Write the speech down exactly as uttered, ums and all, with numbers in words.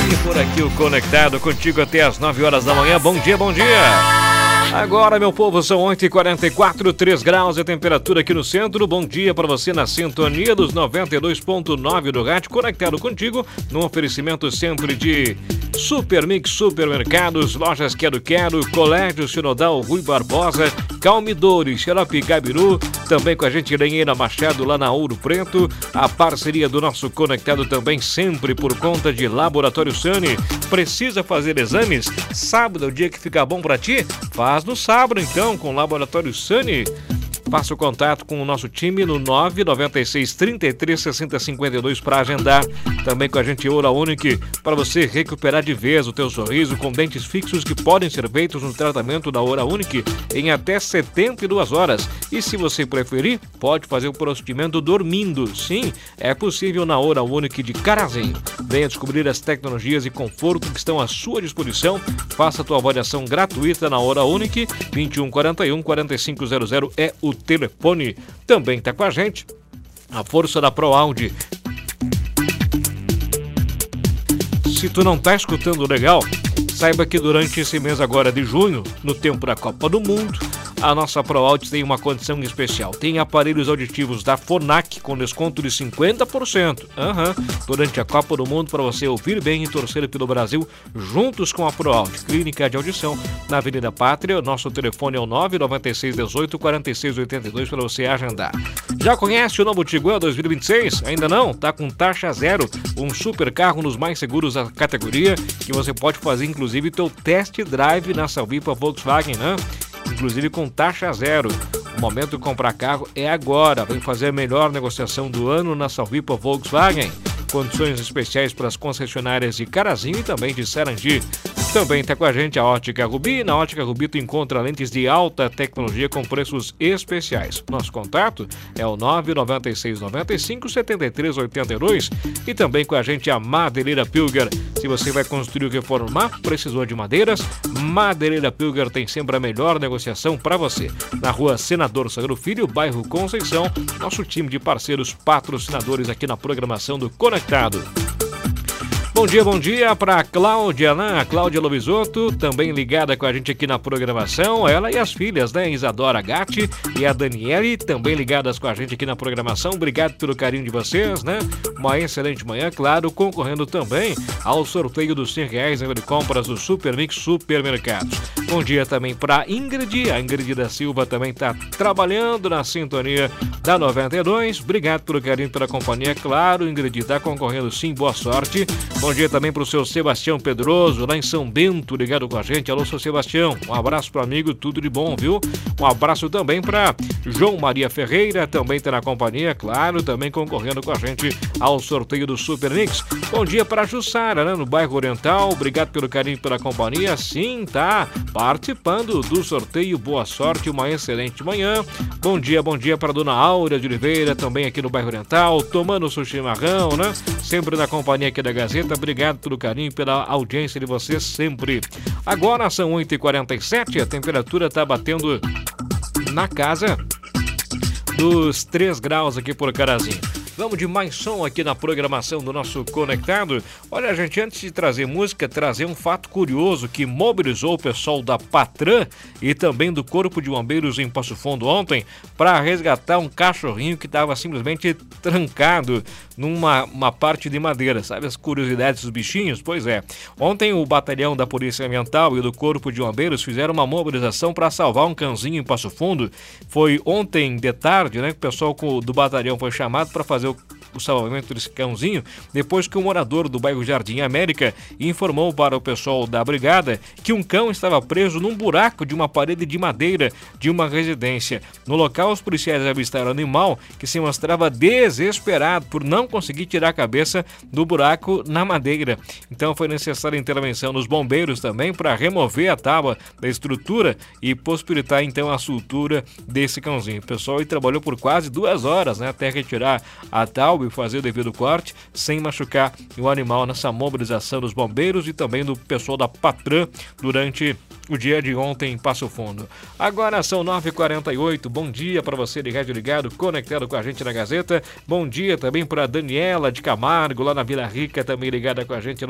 E por aqui o Conectado contigo até as nove horas da manhã. Bom dia, bom dia! Agora, meu povo, são oito e quarenta e quatro, três graus a temperatura aqui no centro. Bom dia para você na sintonia dos noventa e dois ponto nove do rádio, conectado contigo, num oferecimento sempre de Super Mix Supermercados, Lojas Quero Quero, Colégio Sinodal Rui Barbosa, Calmidori, Xarope Gabiru, também com a gente Lenheira Machado lá na Ouro Preto, a parceria do nosso Conectado também sempre por conta de Laboratório Sani. Precisa fazer exames? Sábado é o dia que fica bom para ti? Faz no sábado então com o Laboratório Sani. Faça o contato com o nosso time no nove nove seis, trinta e três, sessenta, cinquenta e dois para agendar. Também com a gente Oura Unique para você recuperar de vez o teu sorriso com dentes fixos que podem ser feitos no tratamento da Oura Unique em até setenta e duas horas. E se você preferir, pode fazer o procedimento dormindo. Sim, é possível na Oura Unique de Carazinho. Venha descobrir as tecnologias e conforto que estão à sua disposição. Faça a tua avaliação gratuita na Oura Unique. vinte e um, quarenta e um, quarenta e cinco zero zero é o telefone. Também está com a gente a força da Pro Audi. Se tu não tá escutando legal, saiba que durante esse mês agora de junho, no tempo da Copa do Mundo, a nossa Pro Audi tem uma condição especial. Tem aparelhos auditivos da Fonac com desconto de cinquenta por cento. Uhum. Durante a Copa do Mundo para você ouvir bem e torcer pelo Brasil juntos com a Pro Audi. Clínica de audição na Avenida Pátria. Nosso telefone é o nove nove seis, dezoito, quarenta e seis, oitenta e dois para você agendar. Já conhece o novo Tiguan dois mil e vinte e seis? Ainda não? Tá com taxa zero. Um super carro nos mais seguros da categoria que você pode fazer inclusive teu test drive na Salvipa Volkswagen, né? Inclusive com taxa zero. O momento de comprar carro é agora. Vem fazer a melhor negociação do ano na Salvipa Volkswagen. Condições especiais para as concessionárias de Carazinho e também de Sarandi. Também está com a gente a Ótica Rubi. Na Ótica Rubi tu encontra lentes de alta tecnologia com preços especiais. Nosso contato é o nove nove seis, nove cinco, sete três oito dois. E também com a gente a Madeireira Pilger. Se você vai construir ou reformar, precisou de madeiras, Madeireira Pilger tem sempre a melhor negociação para você. Na rua Senador Sagro Filho, bairro Conceição, nosso time de parceiros patrocinadores aqui na programação do Conectado. Bom dia, bom dia para a Cláudia, né? A Cláudia Lovisotto, também ligada com a gente aqui na programação. Ela e as filhas, né? Isadora Gatti e a Daniele, também ligadas com a gente aqui na programação. Obrigado pelo carinho de vocês, né? Uma excelente manhã, claro, concorrendo também ao sorteio dos cem reais de compras do Super Mix Supermercados. Bom dia também para Ingrid. A Ingrid da Silva também está trabalhando na sintonia da noventa e dois. Obrigado pelo carinho, pela companhia. Claro, Ingrid está concorrendo sim, boa sorte. Bom dia também para o seu Sebastião Pedroso, lá em São Bento, ligado com a gente. Alô, seu Sebastião. Um abraço para o amigo, tudo de bom, viu? Um abraço também para João Maria Ferreira, também está na companhia, claro, também concorrendo com a gente ao sorteio do Super Mix. Bom dia para Jussara, né, no bairro Oriental. Obrigado pelo carinho, pela companhia. Sim, tá participando do sorteio. Boa sorte, uma excelente manhã. Bom dia, bom dia para dona Áurea de Oliveira, também aqui no bairro Oriental, tomando o seu chimarrão, né? Sempre na companhia aqui da Gazeta. Obrigado pelo carinho, pela audiência de vocês sempre. Agora são oito e quarenta e sete, a temperatura está batendo na casa dos três graus aqui por Carazinho. Vamos de mais som aqui na programação do nosso Conectado. Olha, gente, antes de trazer música, trazer um fato curioso que mobilizou o pessoal da Patran e também do Corpo de Bombeiros em Passo Fundo ontem para resgatar um cachorrinho que estava simplesmente trancado numa uma parte de madeira. Sabe as curiosidades dos bichinhos? Pois é. Ontem o batalhão da Polícia Ambiental e do Corpo de Bombeiros fizeram uma mobilização para salvar um cãozinho em Passo Fundo. Foi ontem de tarde, né, que o pessoal do batalhão foi chamado para fazer o o salvamento desse cãozinho, depois que um morador do bairro Jardim América informou para o pessoal da brigada que um cão estava preso num buraco de uma parede de madeira de uma residência. No local, os policiais avistaram o animal que se mostrava desesperado por não conseguir tirar a cabeça do buraco na madeira. Então foi necessária a intervenção dos bombeiros também para remover a tábua da estrutura e possibilitar então a soltura desse cãozinho. O pessoal aí trabalhou por quase duas horas, né, até retirar a tábua e fazer o devido corte sem machucar o animal nessa mobilização dos bombeiros e também do pessoal da Patran durante o dia de ontem em Passo Fundo. Agora são nove e quarenta e oito, bom dia para você de rádio ligado, conectado com a gente na Gazeta. Bom dia também para Daniela de Camargo, lá na Vila Rica, também ligada com a gente